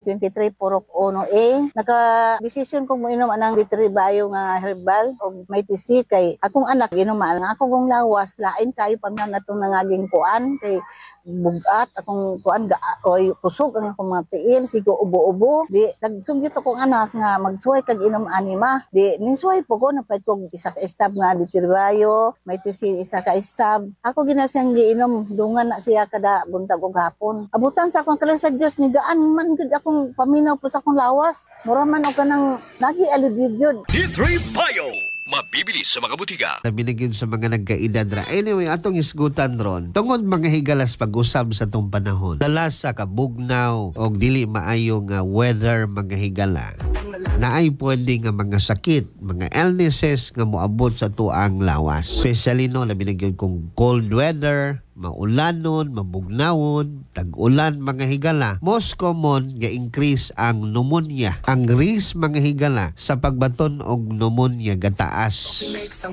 23 purok 1A. Naka-desisyon kong moinom anang Ditribayo nga herbal o may tisi kay akong anak inuman nga akong lawas lain kayo pamnan natong nangaging kuan kay bugat akong kuan oy kusog ang akong mga tiil sigo ubo-ubo di nagsugyot akong anak nga magsuway kag inom anima di nisuway po ko napait kog isa ka estab nga Ditribayo may tisi isa ka estab ako ginasang giinom dungan na siya kada buntag ug hapon abutan sa akong kalos sa Dios ni gaan man gud akong paminaw po sa akong lawas. Mura man o ka nang nag-i-alibid yun. D3 Bio! Mabibili sa mga butika. Binigyan sa mga nagkaedad ra. Anyway, atong isgutan ron. Tungod mga higalas pag-usab sa tong panahon. Dala sa kabugnaw o dili maayo nga weather mga higala. Naay pwede nga mga sakit, mga illnesses nga moabot sa tuang lawas. Especially no, labi na gyud kung cold weather, maulanon, mabugnawon, tag-ulan mga higala. Most common nga increase ang pneumonia. Ang risk mga higala sa pagbaton og pneumonia gataas.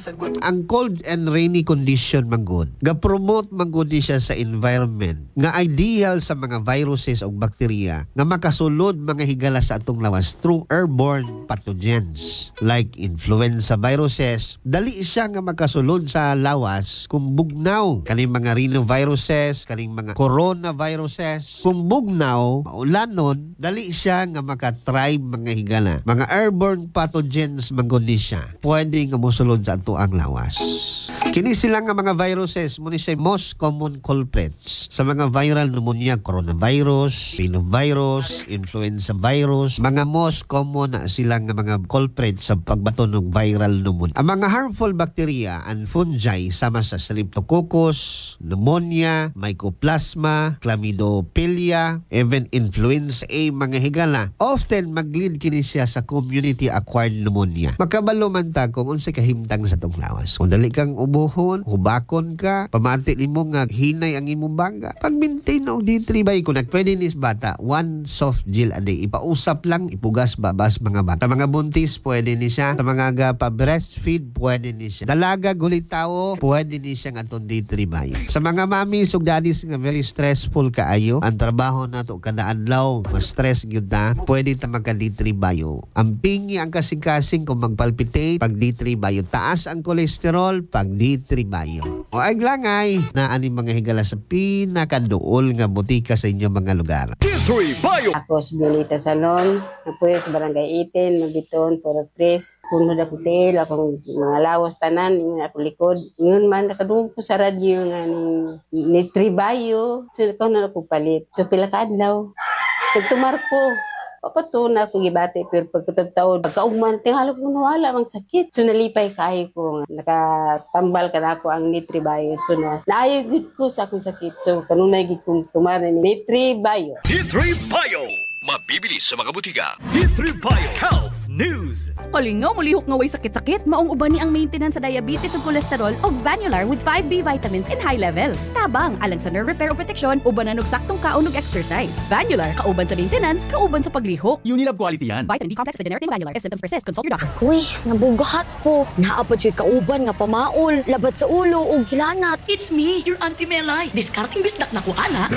Ang cold and rainy condition manggod ga-promote manggod siya sa environment nga ideal sa mga viruses o bakterya nga makasulod mga higala sa atong lawas through airborne pathogens like influenza viruses. Dali siya nga makasulod sa lawas kung bugnaw kaning mga rhinoviruses, kaning mga coronaviruses. Kung bugnaw, maulanon, dali siya nga maka-thrive mga higala. Mga airborne pathogens manggod siya. Pwede nga mosulod sa ato ang lawas. Kini sila nga mga viruses mo ni say most common culprits sa mga viral pneumonia, coronavirus, rhinovirus, influenza virus, mga most common na sila nga mga culprits sa pagbaton ng viral pneumonia. Ang mga harmful bacteria and fungi sama sa Streptococcus, pneumonia, mycoplasma, chlamydophila, even influenza A mga higala, often mag-lead kini siya sa community acquired pneumonia. Makabalo man ta kung unsa kahimtang sa tong lawas. Kung dali kang ubuhon, hubakon ka, pamati nimo nga hinay ang imong bangga. Pag-maintain og D3 bay kung nagpwede nis bata, one soft gel a day. Ipausap lang, ipugas babas mga bata. Sa mga buntis, pwede ni siya. Sa mga pa-breastfeed, pwede ni siya. Dalaga, gulit tao, pwede ni siya nga itong D3 bay. Sa mga mami, sugdanis nga very stressful kaayo, ang trabaho na to kada adlaw, mas stress gyud ta, pwede ta magka D3 bayo. Ang pingi ang kasing-kasing kung magpalpitate pag D3 bayo. Taas ang kolesterol pag D3 bayo. O aglangay na ani mga higala sa pinakaduol nga butika sa inyo mga lugar. D3 Bio! Ako si Violeta Salon, ako sa Barangay 18, Mabiton, Puro 3, puno na putil, akong mga lawas tanan, yung ako likod. Ngayon man, nakadungog ko sa radyo nga ni Tribayo, so ikaw na ako palit. So pila ka adlaw, tugtumar ko. Papatuna ako gibati pero pagkatag-taon pagkaugman tingala ko nawala ang sakit so nalipay kayo ko nakatambal ka na ako ang Nitribayo so naayo gud ko sa akong sakit so kanunay gid kong tumaran ni Nitribayo. D3 Bio! Mabibili sa mga butika. D3 Bio Health News! Kalingaw mulihok nga way sakit-sakit, maong uban ni ang maintenance sa diabetes ug cholesterol og Vanular with 5B vitamins in high levels. Tabang alang sa nerve repair o protection, uban na og saktong kaon ug exercise. Vanular kauban sa maintenance, kauban sa paglihok. Unilab quality yan. Vitamin B complex with generic name Vanular. If symptoms persist, consult your doctor. Uy, nabugahat ko. Naapod siya kauban nga pamaol, labat sa ulo ug hilanat. It's me, your Auntie Melay. Discarding bisdak na ko, ana.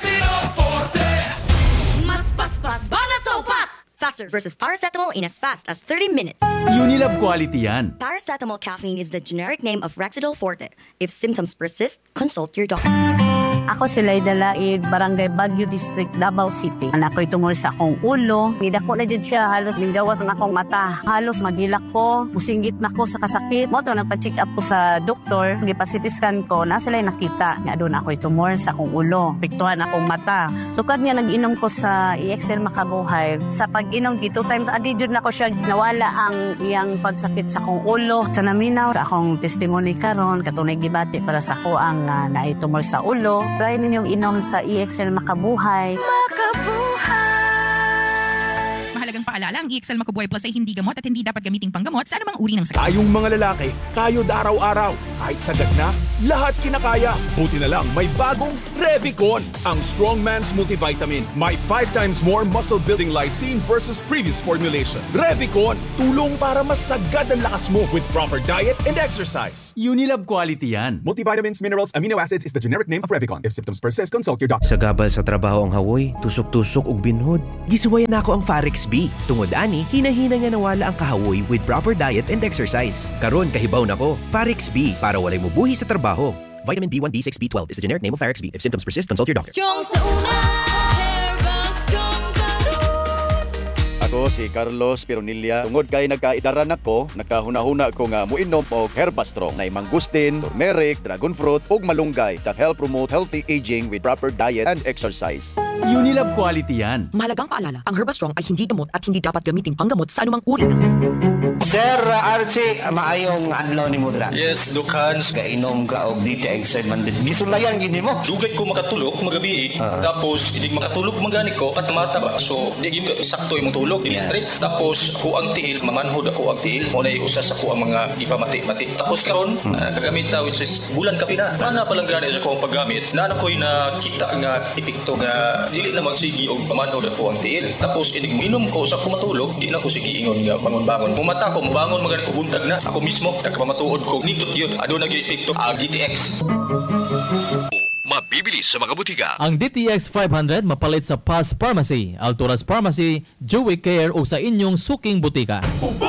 Mas paspas, banat sa upat! Faster versus paracetamol in as fast as 30 minutes. Unilab quality yan. Paracetamol caffeine is the generic name of Rexidol Forte. If symptoms persist, consult your doctor. Ako si Layda Laid, Barangay Baguio District, Davao City. Anak ko'y tungol sa akong ulo. Nidako na dyan siya, halos ninggawas na akong mata. Halos magilak ko, musinggit na ko sa kasakit. Mo to, nagpa-check up ko sa doktor. Nagpa-CT scan ko, na sila nakita. Nga doon ako'y tumor sa akong ulo. Piktuhan akong mata. Sukad niya nag-inom ko sa EXL Makabuhay. Sa pag-inom, 2 times a day na ko siya. Nawala ang iyang pagsakit sa akong ulo. Sa naminaw, sa akong testimony karon katunay gibati para sa ako ang naitumor sa ulo. Try ninyong inom sa EXL Makabuhay. Mahalagang paalala paalala, ang EXL Makubuhay Plus ay hindi gamot at hindi dapat gamiting panggamot sa anumang uri ng sakit. Tayong mga lalaki, kayod araw-araw. Kahit sagad na, lahat kinakaya. Buti na lang may bagong Revicon, ang Strong Man's Multivitamin. May 5 times more muscle-building lysine versus previous formulation. Revicon, tulong para mas sagad ang lakas mo with proper diet and exercise. Unilab quality yan. Multivitamins, minerals, amino acids is the generic name of Revicon. If symptoms persist, consult your doctor. Sa gabal sa trabaho ang hawoy, tusok-tusok ug binhod. Gisuwayan nako ang Farex B. Tungod ani, hinahina nga nawala ang kahawoy with proper diet and exercise. Karon kahibaw nako, Farex B para walay mubuhi sa trabaho. Vitamin B1, B6, B12 is the generic name of Farex B. If symptoms persist, consult your doctor. Strong sa una, Herbal Strong Ako si Carlos Pironilla. Tungod kay nagkaidaran ako, nakahuna-huna ko nga muinom og Herbastrong na mangustin, turmeric, dragon fruit ug malunggay that help promote healthy aging with proper diet and exercise. Unilab quality yan. Mahalagang paalala, ang Herbastrong ay hindi gamot at hindi dapat gamiting panggamot sa anumang uri ng sakit. Sir Archie, maayong adlaw ni mo dira. Yes, Doc Hans. Kainom ka og DTX man din. Gisulayan gini mo. Dugay ko makatulog magabi. Tapos hindi makatulog magani ko at mata ba. So di gyud sakto imong tulog, di straight. Tapos ako ang tiil, mamanhod ako ang tiil. Mo na usas ako ang mga ipamati-mati. Tapos karon kagamit ta which is bulan ka pina. Ana pa lang gani sa ko ang paggamit. Na ko'y nakita nga epekto nga dili na magsigi og pamanhod ako ang tiil. Tapos inig minom ko sa kumatulog, di na ko sige ingon nga bangon-bangon. Mumata ko bangon magani ko buntag na. Ako mismo nagpamatuod ko nindot yun. Ado na gyud epekto GTX. Mabibili sa mga butika. Ang DTX 500 mapalit sa Paz Pharmacy, Alturas Pharmacy, Joey Care o sa inyong suking butika.